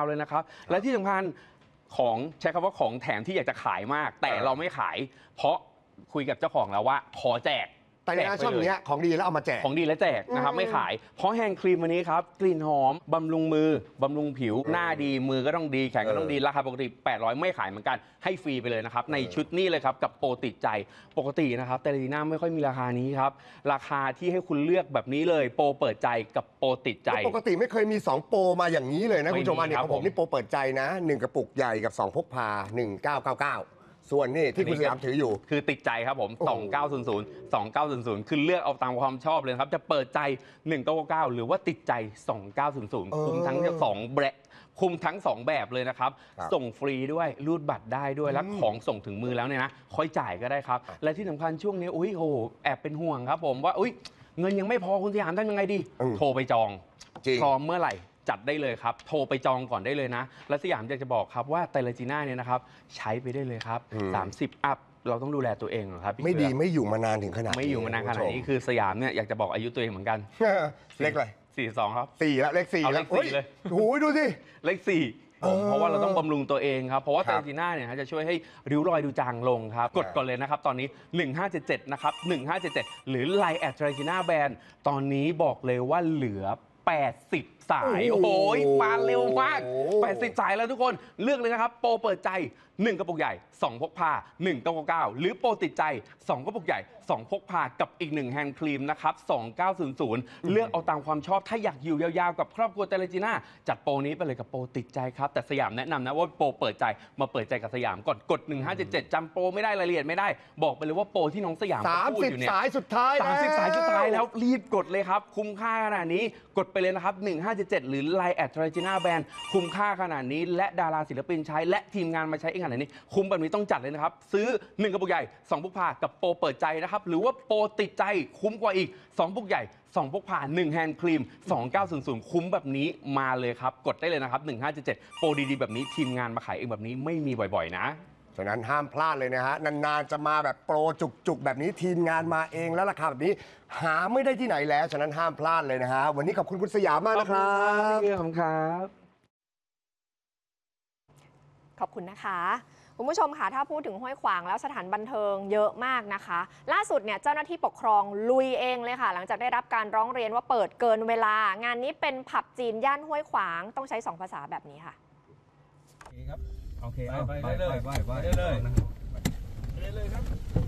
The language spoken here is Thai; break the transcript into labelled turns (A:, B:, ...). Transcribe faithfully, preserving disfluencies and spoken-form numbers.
A: เลยนะครับและที่สำคัญของใช้คำว่าของแถมที่อยากจะขายมากแต่เราไม่ขายเพราะคุยกับเจ้าของแล้วว่าขอแจก
B: แต่ในช่วงนี้ของดีแล้วเอามาแจก
A: ของดีและแจกนะครับไม่ขายเพราะแฮนด์ครีมวันนี้ครับกลิ่นหอมบำรุงมือบำรุงผิวหน้าดีมือก็ต้องดีแขนก็ต้องดีราคาปกติแปดร้อยไม่ขายเหมือนกันให้ฟรีไปเลยนะครับในชุดนี้เลยครับกับโปรติดใจปกตินะครับแต่ลีน่าไม่ค่อยมีราคานี้ครับราคาที่ให้คุณเลือกแบบนี้เลยโปรเปิดใจกับโปรติดใจ
B: ปกติไม่เคยมีสองโปรมาอย่างนี้เลยนะคุณผู้ชมอันนี้ของผมนี่โปรเปิดใจนะหนึ่งกระปุกใหญ่กับสองพกพาหนึ่งพันเก้าร้อยเก้าสิบเก้าส่วนนี่ที่คุณสยามถืออยู่
A: คือติดใจครับผมสองพันเก้าร้อย สองพันเก้าร้อยคือเลือกเอาตามความชอบเลยครับจะเปิดใจหนึ่งพันเก้าร้อยเก้าสิบเก้าหรือว่าติดใจสองพันเก้าร้อยคุมทั้งสองแบรนด์คุมทั้งสองแบบเลยนะครับส่งฟรีด้วยรูดบัตรได้ด้วยและของส่งถึงมือแล้วเนี่ยนะค่อยจ่ายก็ได้ครับและที่สำคัญช่วงนี้อุ้ยโหแอบเป็นห่วงครับผมว่าอุ้ยเงินยังไม่พอคุณสยามทำยังไงดีโทรไปจองพร้อมเมื่อไหร่จัดได้เลยครับโทรไปจองก่อนได้เลยนะและสยามอยากจะบอกครับว่าไตรเลจีน่าเนี่ยนะครับใช้ไปได้เลยครับสามสิบอัพเราต้องดูแลตัวเองครับ
B: ไม่ดีไม่อยู่มานานถึงขนาด
A: ไม่อยู่มานานขนาดนี้คือสยามเนี่ยอยากจะบอกอายุตัวเองเหมือนกัน
B: เลขอะไร
A: สี่สองครับ
B: สี่แล้วเลขสี่
A: เลขสี่เลย
B: โอ้ยดูสิ
A: เลขสี่เพราะว่าเราต้องบำรุงตัวเองครับเพราะว่าไตรเลจีน่าเนี่ยจะช่วยให้ริ้วรอยดูจางลงครับกดก่อนเลยนะครับตอนนี้หนึ่งห้าเจ็ดเจ็ดนะครับหนึ่งห้าเจ็ดเจ็ดหรือ ไลน์ แอท ไตรเลจีน่าแบรนด์ตอนนี้บอกเลยว่าเหลือแปดสิบสายโอ้โหมาเร็วมากแปดสิบสายแล้วทุกคนเลือกเลยนะครับโปรเปิดใจหนึ่งกระปุกใหญ่สองพกพาหนึ่งพันเก้าร้อยเก้าสิบเก้าหรือโปรติดใจสองกระปุกใหญ่สองพกพากับอีกหนึ่งแฮนด์ครีมนะครับสองพันเก้าร้อยเลือกเอาตามความชอบถ้าอยากอยู่ยาวๆกับครอบครัวไตรเลจีน่าจัดโปรนี้ไปเลยกับโปรติดใจครับแต่สยามแนะนำนะว่าโปรเปิดใจมาเปิดใจกับสยามก่อนกดหนึ่งห้าเจ็ดเจ็ดจำโปรไม่ได้รายละเอียดไม่ได้บอกไปเลยว่าโปรที่น้องสยามพูดอยู่เนี่ย
B: สายสุดท้าย
A: สามสิบสายสุดท้ายแล้วรีบกดเลยครับคุ้มค่าขนาดนี้กดไปเลยนะครับหนึ่งห้าเจ็ดเจ็ดหรือ ไลน์ แอท ไตรเลจีน่าแบรนด์คุ้มค่าขนาดนี้และดาราศิลปินใช้และทีมงานมาใช้เองขนาดนี้คุ้มแบบนี้ต้องจัดเลยนะครับซื้อหนึ่งกระปุกใหญ่สองพกพากับโปรเปิดใจนะครับหรือว่าโปรติดใจคุ้มกว่าอีกสองพกใหญ่สองพกพาหนึ่งแฮนด์ครีมสองพันเก้าร้อยคุ้มแบบนี้มาเลยครับกดได้เลยนะครับหนึ่งห้าเจ็ดเจ็ดโปรดีๆแบบนี้ทีมงานมาขายเองแบบนี้ไม่มีบ่อยๆนะ
B: ฉะนั้นห้ามพลาดเลยนะฮะนานๆจะมาแบบโปรจุกๆแบบนี้ทีมงานมาเองแล้วราคาแบบนี้หาไม่ได้ที่ไหนแล้วฉะนั้นห้ามพลาดเลยนะฮะวันนี้ขอบคุณคุณสยามมากนะครับ
A: ขอบคุณครับ
C: ขอบคุณนะคะคุณผู้ชมค่ะถ้าพูดถึงห้วยขวางแล้วสถานบันเทิงเยอะมากนะคะล่าสุดเนี่ยเจ้าหน้าที่ปกครองลุยเองเลยค่ะหลังจากได้รับการร้องเรียนว่าเปิดเกินเวลางานนี้เป็นผับจีนย่านห้วยขวางต้องใช้สองภาษาแบบนี้ค่ะ
D: โอเคครับโอเคไปไปเลยไปไปเลยไปเลยครับ